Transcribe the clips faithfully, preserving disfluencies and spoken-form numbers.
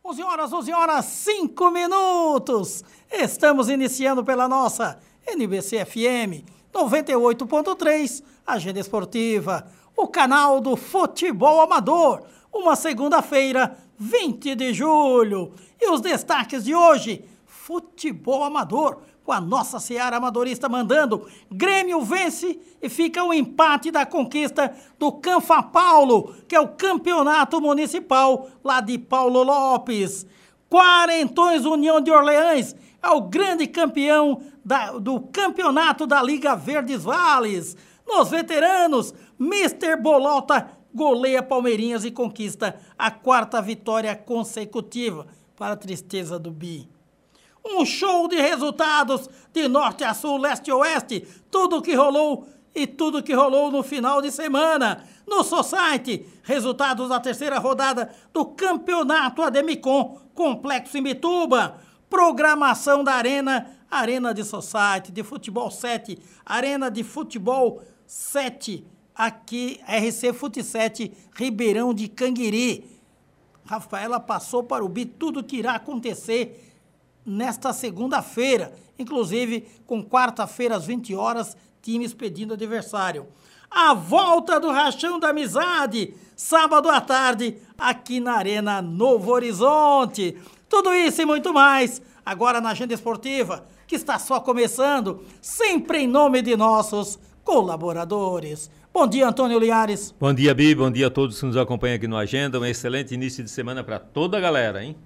onze horas, onze horas, cinco minutos. Estamos iniciando pela nossa N B C F M noventa e oito ponto três, Agenda Esportiva, o canal do futebol amador. Uma segunda-feira, vinte de julho. E os destaques de hoje: futebol amador, com a nossa Seara Amadorista mandando. Grêmio vence e fica o empate da conquista do Canfa Paulo, que é o campeonato municipal lá de Paulo Lopes. Quarentões União de Orleans é o grande campeão da, do campeonato da Liga Verdes Vales. Nos veteranos, mister Bolota goleia Palmeirinhas e conquista a quarta vitória consecutiva, para a tristeza do Bi. Um show de resultados de norte a sul, leste a oeste, tudo que rolou e tudo que rolou no final de semana. No Society, resultados da terceira rodada do Campeonato Ademicon, Complexo em Bituba. Programação da Arena, Arena de Society, de Futebol sete, Arena de Futebol sete, aqui, R C Fute sete, Ribeirão de Canguiri. Rafaela passou para o B tudo que irá acontecer nesta segunda-feira, inclusive com quarta-feira às vinte horas, times pedindo adversário. A volta do Rachão da Amizade, sábado à tarde, aqui na Arena Novo Horizonte. Tudo isso e muito mais, agora na Agenda Esportiva, que está só começando, sempre em nome de nossos colaboradores. Bom dia, Antônio Liares. Bom dia, Bi, bom dia a todos que nos acompanham aqui no Agenda. Um excelente início de semana para toda a galera, hein?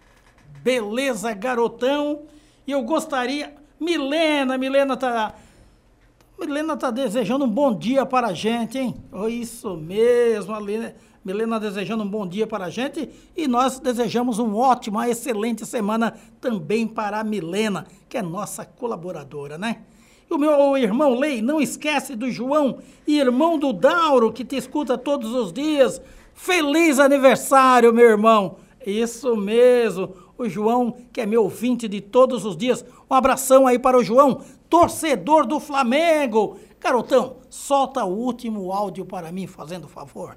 Beleza, garotão. E eu gostaria... Milena, Milena tá... Milena tá desejando um bom dia para a gente, hein? Oh, isso mesmo, a Milena, Milena desejando um bom dia para a gente. E nós desejamos um ótimo, uma excelente semana também para a Milena, que é nossa colaboradora, né? E o meu irmão Lei, não esquece do João, irmão do Dauro, que te escuta todos os dias. Feliz aniversário, meu irmão. Isso mesmo. O João, que é meu ouvinte de todos os dias. Um abração aí para o João, torcedor do Flamengo. Garotão, solta o último áudio para mim, fazendo favor.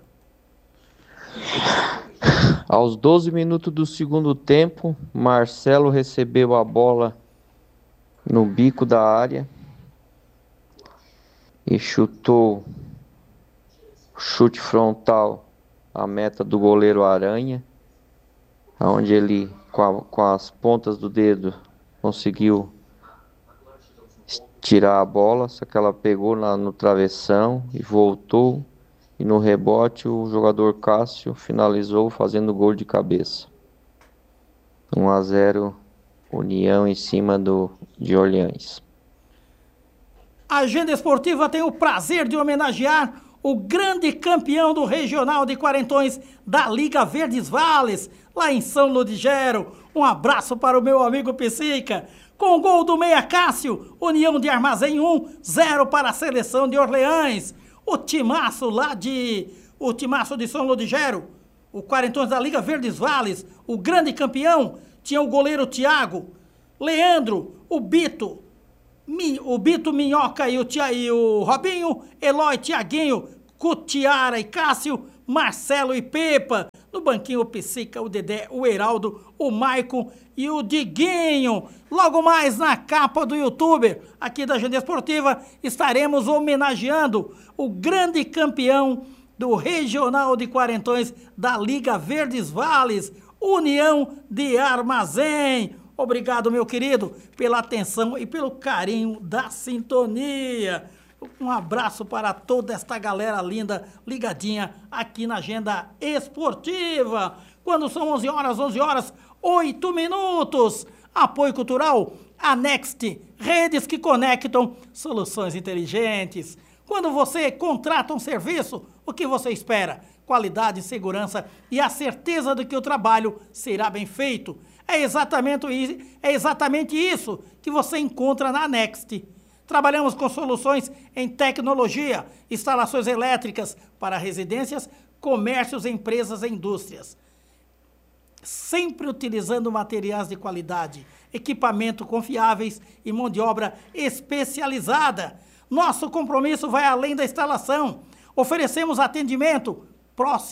Aos doze minutos do segundo tempo, Marcelo recebeu a bola no bico da área e chutou chute frontal à meta do goleiro Aranha, onde ele, com, a, com as pontas do dedo, conseguiu tirar a bola, só que ela pegou na, no travessão e voltou, e no rebote o jogador Cássio finalizou fazendo gol de cabeça. um a zero União em cima do, de Orleans. A Agenda Esportiva tem o prazer de homenagear o grande campeão do Regional de Quarentões da Liga Verdes Vales, lá em São Ludigero. Um abraço para o meu amigo Psica. Com o gol do Meia Cássio, União de Armazém um, zero para a seleção de Orleans. O timaço lá de... O timaço de São Ludigero, o Quarentões da Liga Verdes Vales, o grande campeão, tinha o goleiro Thiago, Leandro, o Bito, o Bito Minhoca e o, Tia, e o Robinho, Eloy, Tiaguinho, Cutiara e Cássio, Marcelo e Pepa. No banquinho o Psica, o Dedé, o Heraldo, o Maicon e o Diguinho. Logo mais na capa do youtuber, aqui da Agenda Esportiva, estaremos homenageando o grande campeão do Regional de Quarentões da Liga Verdes Vales, União de Armazém. Obrigado, meu querido, pela atenção e pelo carinho da sintonia. Um abraço para toda esta galera linda ligadinha aqui na Agenda Esportiva. Quando são onze horas, onze horas, oito minutos. Apoio cultural, a Next, redes que conectam soluções inteligentes. Quando você contrata um serviço, o que você espera? Qualidade, segurança e a certeza de que o trabalho será bem feito. É exatamente, é exatamente isso que você encontra na Next. Trabalhamos com soluções em tecnologia, instalações elétricas para residências, comércios, empresas e indústrias. Sempre utilizando materiais de qualidade, equipamento confiáveis e mão de obra especializada. Nosso compromisso vai além da instalação. Oferecemos atendimento próximo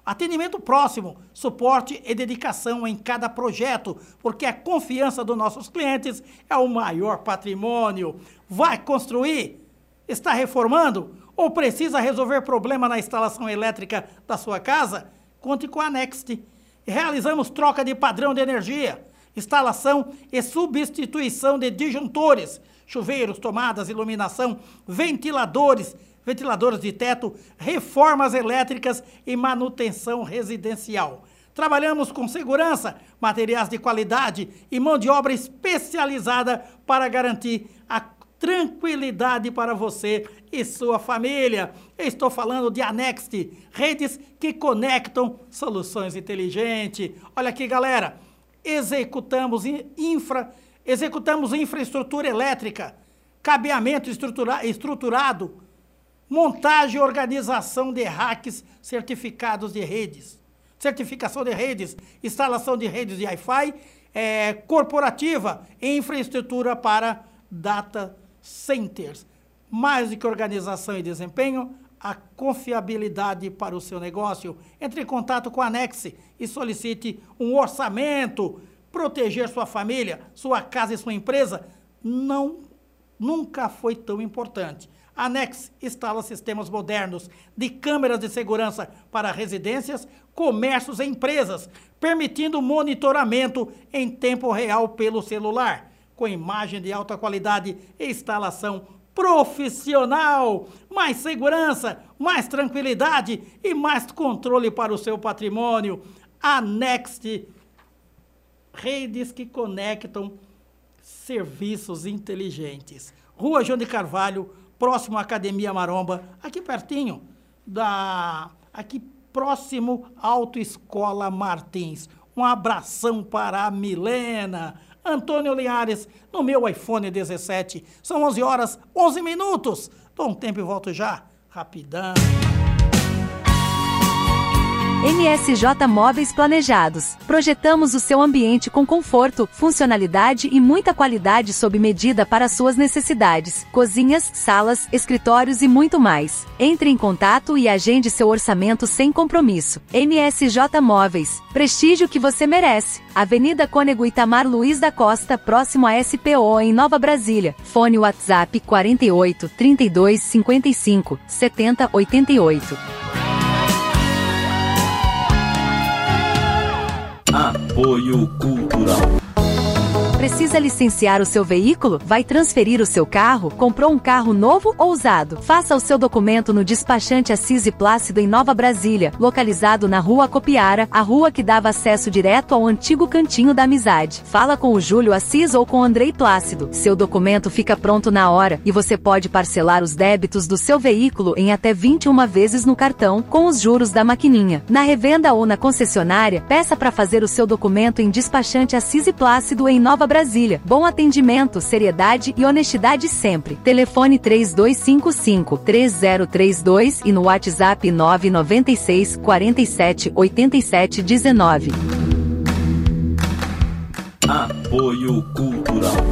Atendimento próximo, suporte e dedicação em cada projeto, porque a confiança dos nossos clientes é o maior patrimônio. Vai construir? Está reformando? Ou precisa resolver problema na instalação elétrica da sua casa? Conte com a Next. Realizamos troca de padrão de energia, instalação e substituição de disjuntores, chuveiros, tomadas, iluminação, ventiladores, ventiladores de teto, reformas elétricas e manutenção residencial. Trabalhamos com segurança, materiais de qualidade e mão de obra especializada para garantir a tranquilidade para você e sua família. Estou falando de Anext, redes que conectam soluções inteligentes. Olha aqui, galera, executamos infra, executamos infraestrutura elétrica, cabeamento estrutura, estruturado, montagem e organização de racks certificados de redes, certificação de redes, instalação de redes de Wi-Fi é, corporativa e infraestrutura para data centers. Mais do que organização e desempenho, a confiabilidade para o seu negócio. Entre em contato com a Next e solicite um orçamento. Proteger sua família, sua casa e sua empresa não, nunca foi tão importante. A Next instala sistemas modernos de câmeras de segurança para residências, comércios e empresas, permitindo monitoramento em tempo real pelo celular, com imagem de alta qualidade e instalação profissional. Mais segurança, mais tranquilidade e mais controle para o seu patrimônio. A Next, redes que conectam serviços inteligentes. Rua João de Carvalho, próximo à Academia Maromba, aqui pertinho, da, aqui próximo à Autoescola Martins. Um abração para a Milena. Antônio Linhares, no meu iPhone dezessete. São onze horas, onze minutos. Dou um tempo e volto já. Rapidão. M S J Móveis Planejados. Projetamos o seu ambiente com conforto, funcionalidade e muita qualidade sob medida para suas necessidades. Cozinhas, salas, escritórios e muito mais. Entre em contato e agende seu orçamento sem compromisso. M S J Móveis. Prestígio que você merece. Avenida Cônego Itamar Luiz da Costa, próximo a S P O em Nova Brasília. Fone WhatsApp quarenta e oito, trinta e dois, cinquenta e cinco, setenta, oitenta e oito. Apoio Cultural. Precisa licenciar o seu veículo? Vai transferir o seu carro? Comprou um carro novo ou usado? Faça o seu documento no despachante Assis e Plácido em Nova Brasília, localizado na Rua Copiara, a rua que dava acesso direto ao antigo Cantinho da Amizade. Fala com o Júlio Assis ou com o Andrei Plácido. Seu documento fica pronto na hora e você pode parcelar os débitos do seu veículo em até vinte e uma vezes no cartão, com os juros da maquininha. Na revenda ou na concessionária, peça para fazer o seu documento em despachante Assis e Plácido em Nova Brasília. Bom atendimento, seriedade e honestidade sempre. Telefone três dois cinco cinco, três zero três dois e no WhatsApp nove nove seis, quatro sete, oito sete um nove. Apoio Cultural.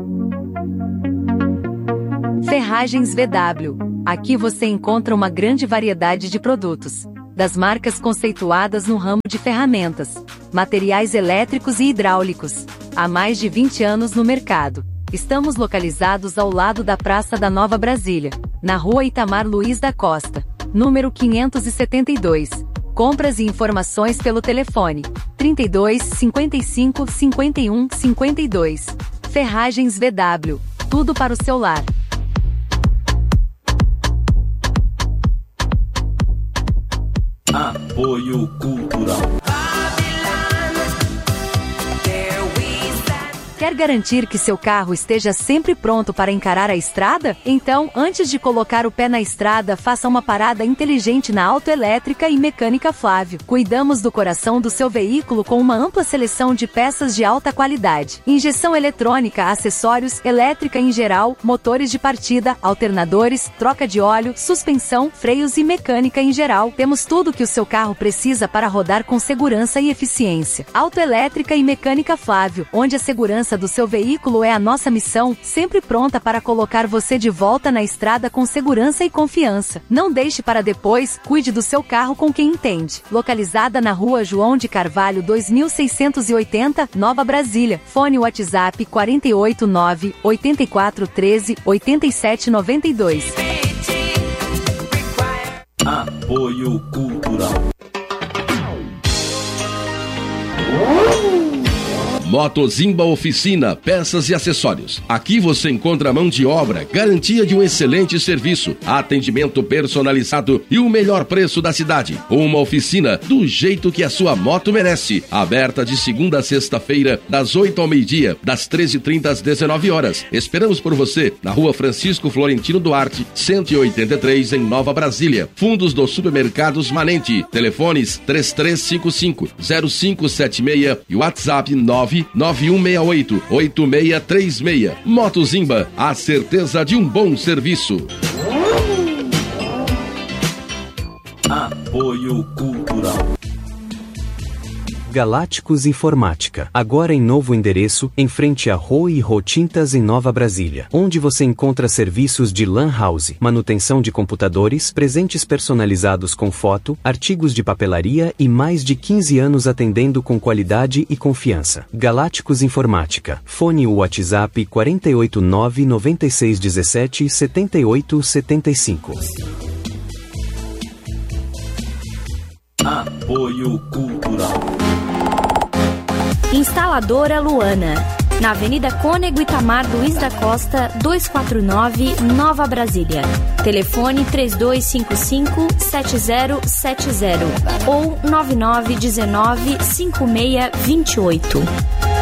Ferragens V W. Aqui você encontra uma grande variedade de produtos, das marcas conceituadas no ramo de ferramentas, materiais elétricos e hidráulicos. Há mais de vinte anos no mercado. Estamos localizados ao lado da Praça da Nova Brasília, na Rua Itamar Luiz da Costa, número quinhentos e setenta e dois. Compras e informações pelo telefone trinta e dois, cinquenta e cinco, cinquenta e um, cinquenta e dois. Ferragens V W. Tudo para o seu lar. Apoio Cultural. Quer garantir que seu carro esteja sempre pronto para encarar a estrada? Então, antes de colocar o pé na estrada, faça uma parada inteligente na Autoelétrica e Mecânica Flávio. Cuidamos do coração do seu veículo com uma ampla seleção de peças de alta qualidade. Injeção eletrônica, acessórios, elétrica em geral, motores de partida, alternadores, troca de óleo, suspensão, freios e mecânica em geral. Temos tudo que o seu carro precisa para rodar com segurança e eficiência. Autoelétrica e Mecânica Flávio, onde a segurança do seu veículo é a nossa missão, sempre pronta para colocar você de volta na estrada com segurança e confiança. Não deixe para depois, cuide do seu carro com quem entende. Localizada na Rua João de Carvalho dois mil seiscentos e oitenta, Nova Brasília. Fone WhatsApp quatro oito nove, oito quatro um três, oito sete nove dois. Apoio Cultural. Motozimba Oficina, peças e acessórios. Aqui você encontra mão de obra, garantia de um excelente serviço, atendimento personalizado e o melhor preço da cidade. Uma oficina do jeito que a sua moto merece. Aberta de segunda a sexta-feira, das oito ao meio-dia, das treze e trinta às dezenove horas. Esperamos por você na Rua Francisco Florentino Duarte, cento e oitenta e três, em Nova Brasília. Fundos dos Supermercados Manente. Telefones três três cinco cinco, zero cinco sete seis e WhatsApp nove nove um seis oito, oito seis três seis. Motozimba, a certeza de um bom serviço. Apoio Cultural. Galácticos Informática, agora em novo endereço, em frente a Rô e Rô Tintas em Nova Brasília, onde você encontra serviços de LAN house, manutenção de computadores, presentes personalizados com foto, artigos de papelaria e mais de quinze anos atendendo com qualidade e confiança. Galácticos Informática, fone WhatsApp quatro oito nove, nove seis um sete, sete oito sete cinco. Apoio Cultural. Instaladora Luana, na Avenida Cônego Itamar Luiz da Costa, duzentos e quarenta e nove, Nova Brasília. Telefone três dois cinco cinco, sete zero sete zero ou nove nove um nove, cinco seis dois oito.